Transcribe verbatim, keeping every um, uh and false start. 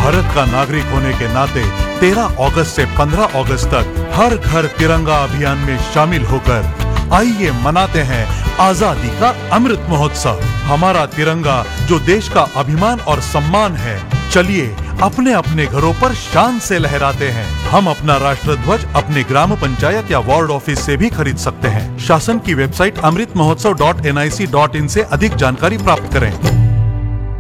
भारत का नागरिक होने के नाते तेरह अगस्त से पंद्रह अगस्त तक हर घर तिरंगा अभियान में शामिल होकर आइए मनाते हैं आजादी का अमृत महोत्सव। हमारा तिरंगा जो देश का अभिमान और सम्मान है, चलिए अपने अपने घरों पर शान से लहराते हैं। हम अपना राष्ट्र ध्वज अपने ग्राम पंचायत या वार्ड ऑफिस से भी खरीद सकते हैं। शासन की website Amrit Mahotsav dot N I C dot in से अधिक जानकारी प्राप्त करें।